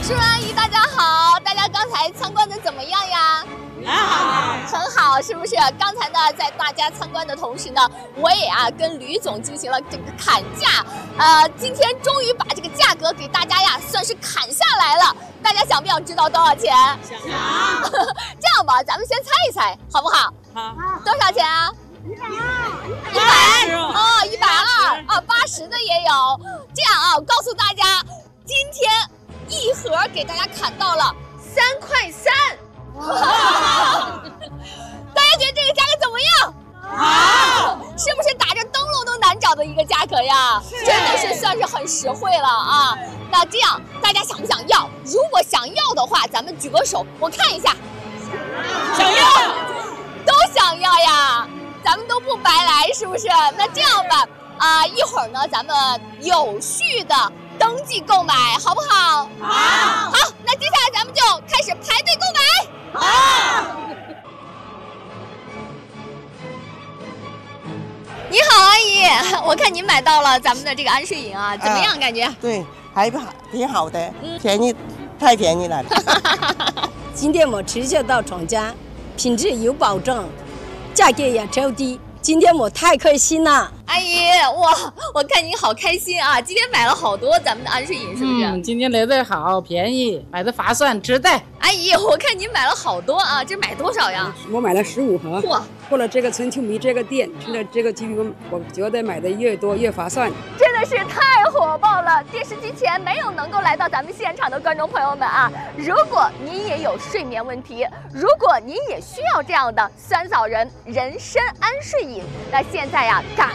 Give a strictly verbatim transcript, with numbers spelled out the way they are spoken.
叔叔阿姨大家好，大家刚才参观的怎么样呀？啊，很好，是不是？刚才呢，在大家参观的同时呢，我也啊跟吕总进行了这个砍价，呃，今天终于把这个价格给大家呀算是砍下来了。大家想不想知道多少钱？ 想。 这样吧，咱们先猜一猜，好不好？ 好。 多少钱啊？一百二。一百哦，一百二啊，八十的也有。这样啊，我告诉大家，今天一盒给大家砍到了三块三。大家觉得这个价格怎么样？好，是不是打着灯笼都难找的一个价格呀？真的是算是很实惠了啊！那这样大家想不想要？如果想要的话，咱们举个手，我看一下。 想要， 都想要呀！咱们都不白来，是不是？那这样吧，啊、呃，一会儿呢，咱们有序的登记购买，好不好？ 好。 好，那接下来咱们就开始排队购买。好。你好，阿姨，我看您买到了咱们的这个安睡饮啊，怎么样？啊、感觉？ 对，还不好，挺好的，嗯、便宜，太便宜了。 今天我直接到厂家，品质有保证，价格也超低。今天我太开心了， 阿姨，哇，我看您好开心啊！今天买了好多咱们的安睡饮，是不是？ 嗯，今天来的好，便宜，买的划算，值得。 阿姨，我看您买了好多啊，这买多少呀？ 我买了十五盒。 嚯！ 过了这个春秋迷这个店，去了这个机构，我觉得买的越多越划算。 真的是太火爆了！电视机前没有能够来到咱们现场的观众朋友们啊，如果您也有睡眠问题，如果您也需要这样的酸枣仁人参安睡饮，那现在呀，赶